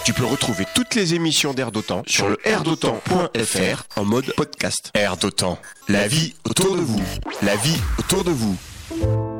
Tu peux retrouver toutes les émissions d'Air d'Otan sur le airdotan.fr en mode podcast. Air d'Otan, la vie autour de vous. La vie autour de vous.